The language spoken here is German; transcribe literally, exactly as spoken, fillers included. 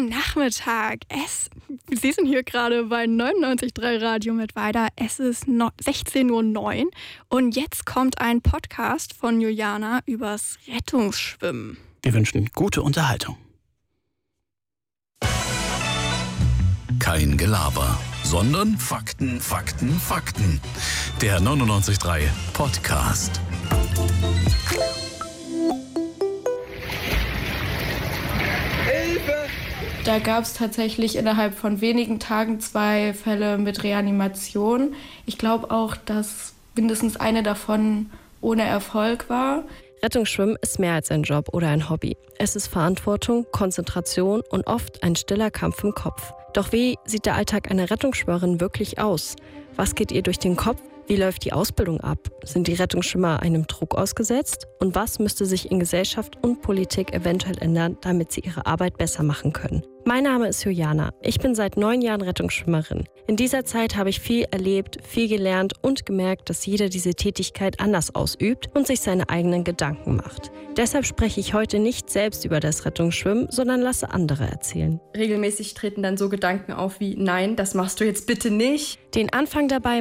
Guten Nachmittag. Es, Sie sind hier gerade bei neunundneunzig Komma drei Radio mit Weida. Es ist no- sechzehn Uhr neun und jetzt kommt ein Podcast von Juliana übers Rettungsschwimmen. Wir wünschen gute Unterhaltung. Kein Gelaber, sondern Fakten, Fakten, Fakten. Der neunundneunzig Komma drei Podcast. Da gab es tatsächlich innerhalb von wenigen Tagen zwei Fälle mit Reanimation. Ich glaube auch, dass mindestens eine davon ohne Erfolg war. Rettungsschwimmen ist mehr als ein Job oder ein Hobby. Es ist Verantwortung, Konzentration und oft ein stiller Kampf im Kopf. Doch wie sieht der Alltag einer Rettungsschwimmerin wirklich aus? Was geht ihr durch den Kopf? Wie läuft die Ausbildung ab? Sind die Rettungsschwimmer einem Druck ausgesetzt? Und was müsste sich in Gesellschaft und Politik eventuell ändern, damit sie ihre Arbeit besser machen können? Mein Name ist Juliana. Ich bin seit neun Jahren Rettungsschwimmerin. In dieser Zeit habe ich viel erlebt, viel gelernt und gemerkt, dass jeder diese Tätigkeit anders ausübt und sich seine eigenen Gedanken macht. Deshalb spreche ich heute nicht selbst über das Rettungsschwimmen, sondern lasse andere erzählen. Regelmäßig treten dann so Gedanken auf wie, nein, das machst du jetzt bitte nicht. Den Anfang dabei